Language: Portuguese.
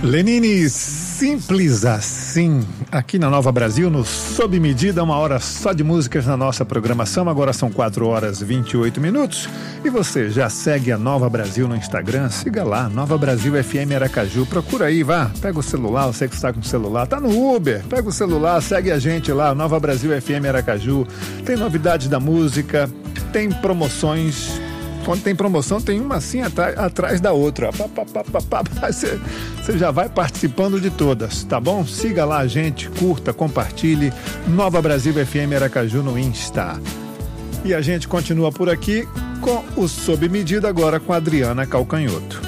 Lenine, simples assim, aqui na Nova Brasil, no Sob Medida, 1 hora só de músicas na nossa programação. Agora são 4 horas e 28 minutos. E você já segue a Nova Brasil no Instagram? Siga lá, Nova Brasil FM Aracaju. Procura aí, vá, pega o celular, você que está com o celular, tá no Uber, pega o celular, segue a gente lá, Nova Brasil FM Aracaju. Tem novidades da música, tem promoções. Quando tem promoção, tem uma assim atrás da outra. Você já vai participando de todas, tá bom? Siga lá a gente, curta, compartilhe. Nova Brasil FM Aracaju no Insta. E a gente continua por aqui com o Sob Medida, agora com a Adriana Calcanhoto.